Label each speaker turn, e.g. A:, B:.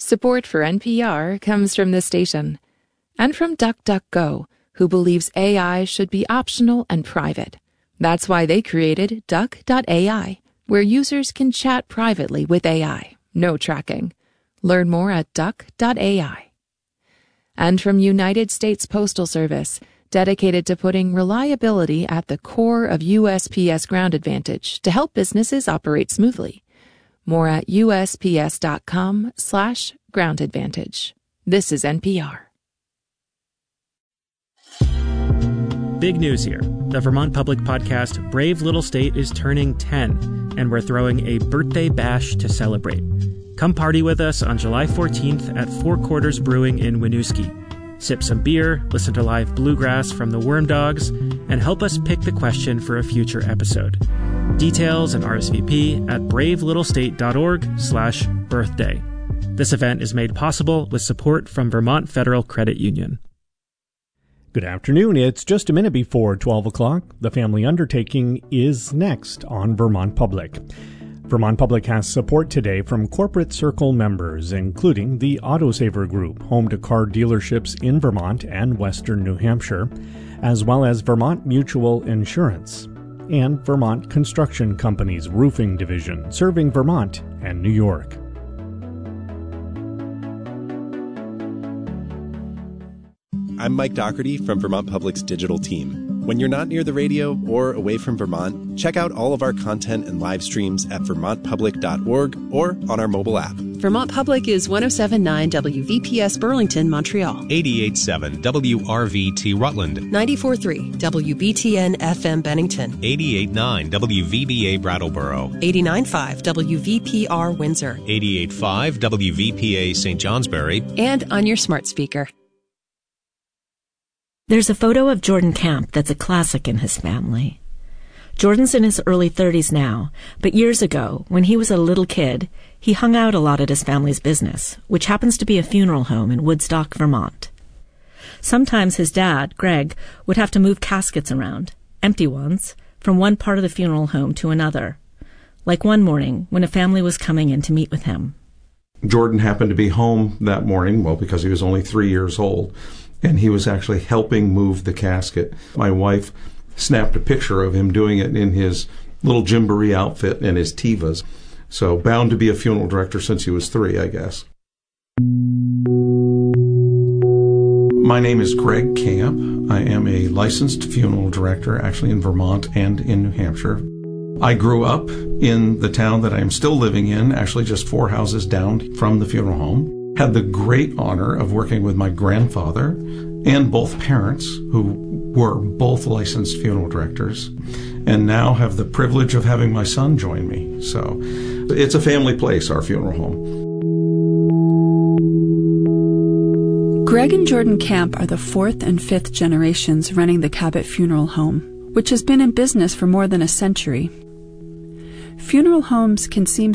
A: Support for NPR comes from this station and from DuckDuckGo, who believes AI should be optional and private. That's why they created Duck.ai, where users can chat privately with AI. No tracking. Learn more at Duck.ai. And from United States Postal Service, dedicated to putting reliability at the core of USPS Ground Advantage to help businesses operate smoothly. More at USPS.com/Ground Advantage. This is NPR.
B: Big news here. The Vermont Public podcast Brave Little State is turning 10, and we're throwing a birthday bash to celebrate. Come party with us on July 14th at Four Quarters Brewing in Winooski. Sip some beer, listen to live bluegrass from the Worm Dogs, and help us pick the question for a future episode. Details and RSVP at bravelittlestate.org/birthday. This event is made possible with support from Vermont Federal Credit Union.
C: Good afternoon. It's just a minute before 12 o'clock. The Family Undertaking is next on Vermont Public. Vermont Public has support today from Corporate Circle members, including the Autosaver Group, home to car dealerships in Vermont and western New Hampshire, as well as Vermont Mutual Insurance, and Vermont Construction Company's roofing division, serving Vermont and New York.
D: I'm Mike Dougherty from Vermont Public's digital team. When you're not near the radio or away from Vermont, check out all of our content and live streams at vermontpublic.org or on our mobile app.
E: Vermont Public is 107.9 WVPS Burlington, Montreal.
F: 88.7 WRVT Rutland.
E: 94.3 WBTN FM Bennington.
F: 88.9 WVBA Brattleboro.
E: 89.5 WVPR Windsor.
F: 88.5 WVPA St. Johnsbury.
E: And on your smart speaker.
G: There's a photo of Jordan Camp that's a classic in his family. Jordan's in his early 30s now, but years ago, when he was a little kid, he hung out a lot at his family's business, which happens to be a funeral home in Woodstock, Vermont. Sometimes his dad, Greg, would have to move caskets around, empty ones, from one part of the funeral home to another, like one morning when a family was coming in to meet with him.
H: Jordan happened to be home that morning, well, because he was only 3 years old, and he was actually helping move the casket. My wife snapped a picture of him doing it in his little Gymboree outfit and his Tevas. So bound to be a funeral director since he was 3, I guess. My name is Greg Camp. I am a licensed funeral director, actually in Vermont and in New Hampshire. I grew up in the town that I am still living in, actually just 4 houses down from the funeral home. Had the great honor of working with my grandfather and both parents, who were both licensed funeral directors, and now have the privilege of having my son join me. So it's a family place, our funeral home.
I: Greg and Jordan Camp are the 4th and 5th generations running the Cabot Funeral Home, which has been in business for more than a century. Funeral homes can seem